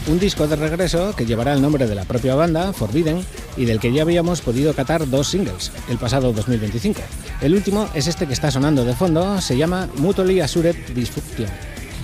un disco de regreso que llevará el nombre de la propia banda, Forbidden, y del que ya habíamos podido catar 2 singles, el pasado 2025. El último es este que está sonando de fondo, se llama Mutually Assured Dysfunction.